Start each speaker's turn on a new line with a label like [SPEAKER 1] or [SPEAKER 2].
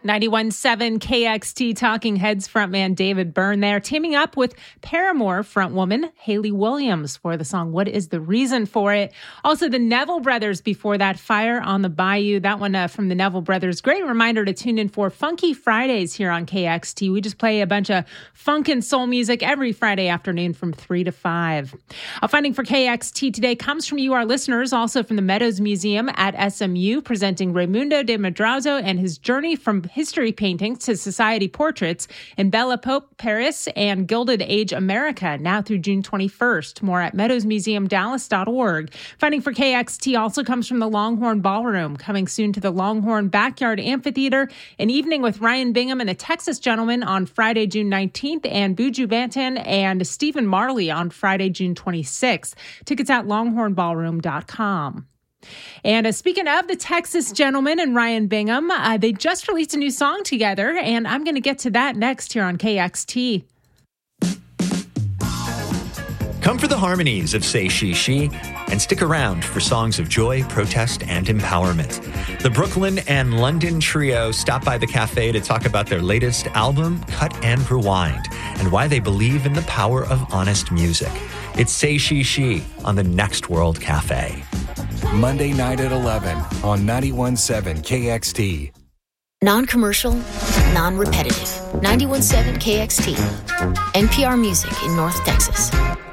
[SPEAKER 1] 91.7 KXT Talking Heads frontman David Byrne there, teaming up with Paramore frontwoman Hayley Williams for the song What Is the Reason for It? Also, the Neville Brothers before that, Fire on the Bayou. That one from the Neville Brothers. Great reminder to tune in for Funky Fridays here on KXT. We just play a bunch of funk and soul music every Friday afternoon from 3 to 5. Our funding for KXT today comes from you, our listeners, also from the Meadows Museum at SMU, presenting Raimundo de Madrazo and his journey from history paintings to society portraits in Belle Epoque, Paris, and Gilded Age America, now through June 21st. More at meadowsmuseumdallas.org. Funding for KXT also comes from the Longhorn Ballroom, coming soon to the Longhorn Backyard Amphitheater, an evening with Ryan Bingham and the Texas Gentlemen on Friday, June 19th, and Buju Banton and Stephen Marley on Friday, June 26th. Tickets at longhornballroom.com. And speaking of the Texas Gentlemen and Ryan Bingham, they just released a new song together, and I'm going to get to that next here on KXT.
[SPEAKER 2] Come for the harmonies of Say She She, and stick around for songs of joy, protest, and empowerment. The Brooklyn and London trio stop by the cafe to talk about their latest album, Cut and Rewind, and why they believe in the power of honest music. It's Say She She on the Next World Cafe.
[SPEAKER 3] Monday night at 11 on 91.7 KXT.
[SPEAKER 4] Non-commercial, non-repetitive. 91.7 KXT. NPR Music in North Texas.